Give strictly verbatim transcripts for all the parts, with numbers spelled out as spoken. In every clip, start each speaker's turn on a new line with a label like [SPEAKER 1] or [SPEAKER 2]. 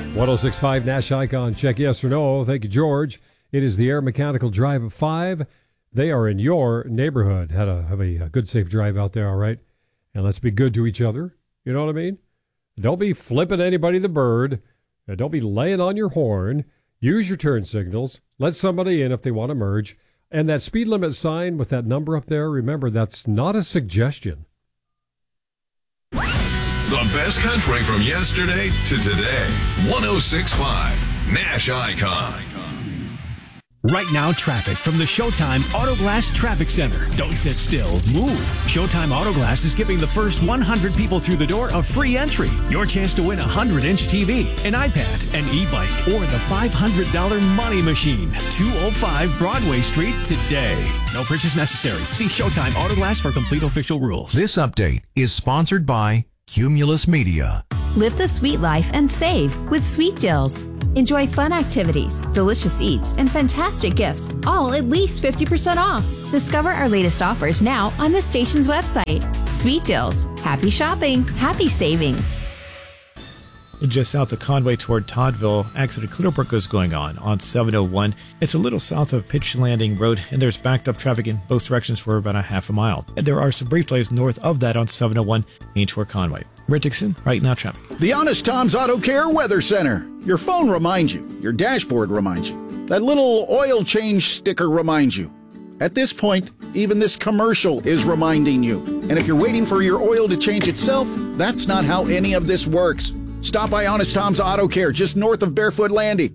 [SPEAKER 1] one oh six point five Nash Icon. Check yes or no. Thank you, George. It is the Air Mechanical Drive of five. They are in your neighborhood. Had a, have a, a good, safe drive out there, all right? And let's be good to each other. You know what I mean? Don't be flipping anybody the bird. And don't be laying on your horn. Use your turn signals. Let somebody in if they want to merge. And that speed limit sign with that number up there, remember, that's not a suggestion.
[SPEAKER 2] The best country from yesterday to today. one oh six point five Nash Icon.
[SPEAKER 3] Right now, traffic from the Showtime Autoglass Traffic Center. Don't sit still, move. Showtime Autoglass is giving the first one hundred people through the door a free entry. Your chance to win a one hundred inch T V, an iPad, an e-bike, or the five hundred dollars money machine. two oh five Broadway Street today. No purchase necessary. See Showtime Autoglass for complete official rules.
[SPEAKER 4] This update is sponsored by Cumulus Media.
[SPEAKER 5] Live the sweet life and save with Sweet Deals. Enjoy fun activities, delicious eats, and fantastic gifts, all at least fifty percent off. Discover our latest offers now on the station's website. Sweet Deals. Happy shopping. Happy savings.
[SPEAKER 6] Just south of Conway toward Toddville, accident Clearbrook is going on on seven oh one. It's a little south of Pitch Landing Road, and there's backed up traffic in both directions for about a half a mile. And there are some brief delays north of that on seven oh one in toward Conway. Rick Dixon, right now traffic.
[SPEAKER 7] The Honest Tom's Auto Care Weather Center. Your phone reminds you. Your dashboard reminds you. That little oil change sticker reminds you. At this point, even this commercial is reminding you. And if you're waiting for your oil to change itself, that's not how any of this works. Stop by Honest Tom's Auto Care, just north of Barefoot Landing.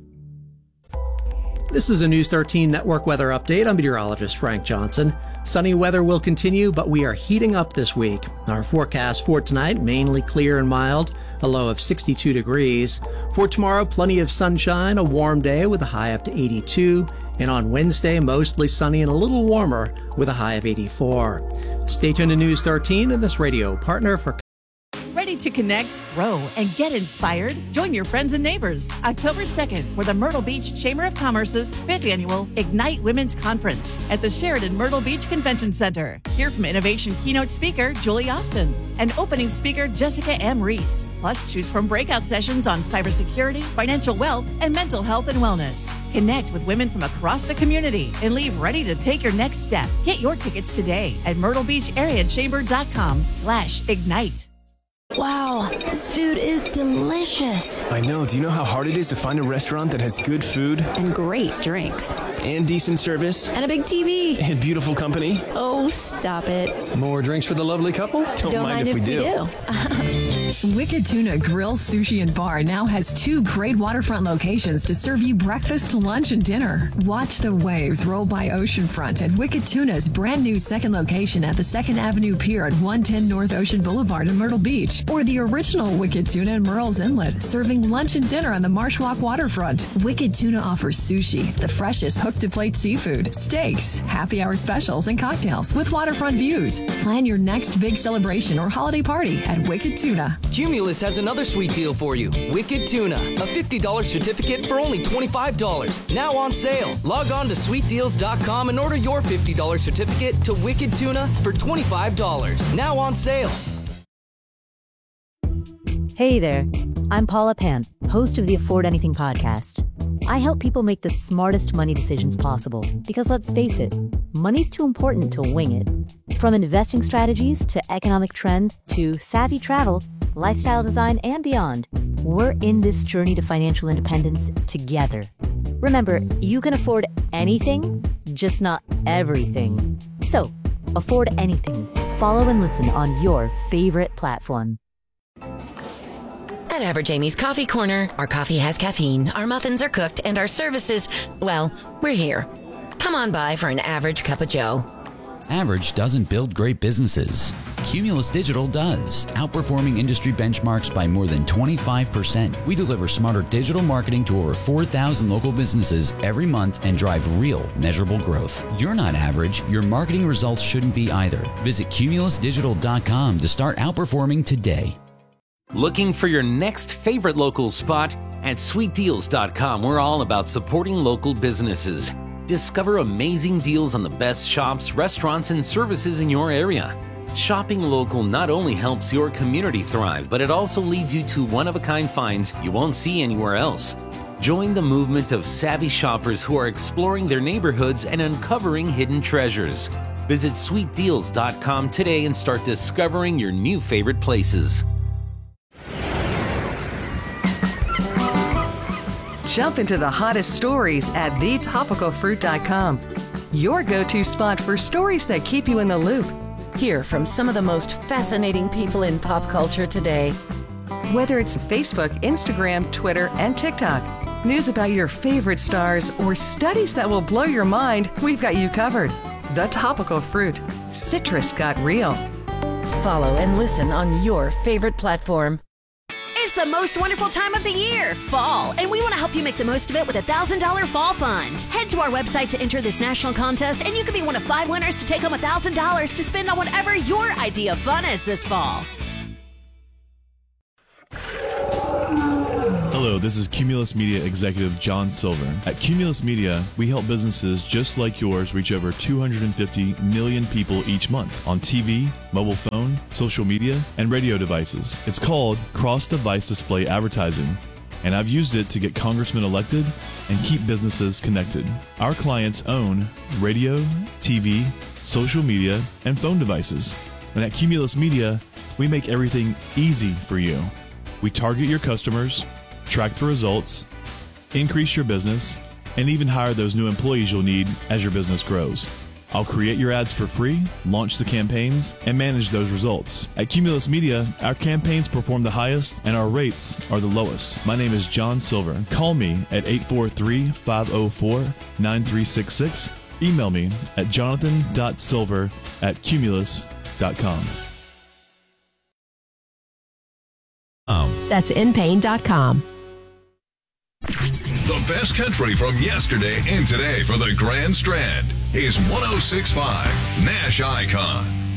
[SPEAKER 8] This is a News thirteen Network weather update. I'm meteorologist Frank Johnson. Sunny weather will continue, but we are heating up this week. Our forecast for tonight, mainly clear and mild, a low of sixty-two degrees. For tomorrow, plenty of sunshine, a warm day with a high up to eighty-two. And on Wednesday, mostly sunny and a little warmer with a high of eighty-four. Stay tuned to News thirteen and this radio partner for
[SPEAKER 9] Ready to connect, grow, and get inspired? Join your friends and neighbors October second for the Myrtle Beach Chamber of Commerce's fifth Annual Ignite Women's Conference at the Sheridan Myrtle Beach Convention Center. Hear from Innovation Keynote Speaker Julie Austin and Opening Speaker Jessica M. Reese. Plus, choose from breakout sessions on cybersecurity, financial wealth, and mental health and wellness. Connect with women from across the community and leave ready to take your next step. Get your tickets today at myrtlebeachareachamber.com slash ignite.
[SPEAKER 10] Wow, this food is delicious.
[SPEAKER 11] I know. Do you know how hard it is to find a restaurant that has good food?
[SPEAKER 10] And great drinks.
[SPEAKER 11] And decent service.
[SPEAKER 10] And a big T V.
[SPEAKER 11] And beautiful company.
[SPEAKER 10] Oh, stop it.
[SPEAKER 11] More drinks for the lovely couple? Don't,
[SPEAKER 10] Don't mind, mind if, if we do.
[SPEAKER 12] do. Wicked Tuna Grill, Sushi, and Bar now has two great waterfront locations to serve you breakfast, lunch, and dinner. Watch the waves roll by oceanfront at Wicked Tuna's brand new second location at the second Avenue Pier at one ten North Ocean Boulevard in Myrtle Beach. Or the original Wicked Tuna in Merle's Inlet, serving lunch and dinner on the Marsh Walk waterfront. Wicked Tuna offers sushi, the freshest hook-to-plate seafood, steaks, happy hour specials, and cocktails with waterfront views. Plan your next big celebration or holiday party at Wicked Tuna.
[SPEAKER 13] Cumulus has another sweet deal for you. Wicked Tuna, a fifty dollars certificate for only twenty-five dollars. Now on sale. Log on to sweet deals dot com and order your fifty dollars certificate to Wicked Tuna for twenty-five dollars. Now on sale.
[SPEAKER 14] Hey there, I'm Paula Pant, host of the Afford Anything podcast. I help people make the smartest money decisions possible because let's face it, money's too important to wing it. From investing strategies to economic trends to savvy travel, lifestyle design, and beyond, we're in this journey to financial independence together. Remember, you can afford anything, just not everything. So, afford anything. Follow and listen on your favorite platform.
[SPEAKER 15] At Average Amy's Coffee Corner, our coffee has caffeine, our muffins are cooked, and our services, well, we're here. Come on by for an average cup of joe.
[SPEAKER 16] Average doesn't build great businesses. Cumulus Digital does, outperforming industry benchmarks by more than twenty-five percent. We deliver smarter digital marketing to over four thousand local businesses every month and drive real, measurable growth. You're not average. Your marketing results shouldn't be either. Visit cumulus digital dot com to start outperforming today.
[SPEAKER 17] Looking for your next favorite local spot? At sweet deals dot com, we're all about supporting local businesses. Discover amazing deals on the best shops, restaurants, and services in your area. Shopping local not only helps your community thrive, but it also leads you to one-of-a-kind finds you won't see anywhere else. Join the movement of savvy shoppers who are exploring their neighborhoods and uncovering hidden treasures. Visit sweet deals dot com today and start discovering your new favorite places.
[SPEAKER 18] Jump into the hottest stories at the topical fruit dot com. Your go-to spot for stories that keep you in the loop.
[SPEAKER 15] Hear from some of the most fascinating people in pop culture today.
[SPEAKER 18] Whether it's Facebook, Instagram, Twitter, and TikTok, news about your favorite stars, or studies that will blow your mind, we've got you covered. The Topical Fruit. Citrus got real.
[SPEAKER 15] Follow and listen on your favorite platform.
[SPEAKER 19] It's the most wonderful time of the year, fall, and we want to help you make the most of it with a one thousand dollars Fall Fund. Head to our website to enter this national contest, and you could be one of five winners to take home one thousand dollars to spend on whatever your idea of fun is this fall.
[SPEAKER 20] Hello, this is Cumulus Media Executive John Silver. At Cumulus Media, we help businesses just like yours reach over two hundred fifty million people each month on T V, mobile phone, social media, and radio devices. It's called cross-device display advertising, and I've used it to get congressmen elected and keep businesses connected. Our clients own radio, T V, social media, and phone devices. And at Cumulus Media, we make everything easy for you. We target your customers, track the results, increase your business, and even hire those new employees you'll need as your business grows. I'll create your ads for free, launch the campaigns, and manage those results. At Cumulus Media, our campaigns perform the highest and our rates are the lowest. My name is John Silver. Call me at eight four three, five oh four, nine three six six. Email me at jonathan dot silver at cumulus dot com.
[SPEAKER 21] That's in pain dot com.
[SPEAKER 2] The best country from yesterday and today for the Grand Strand is one oh six point five Nash Icon.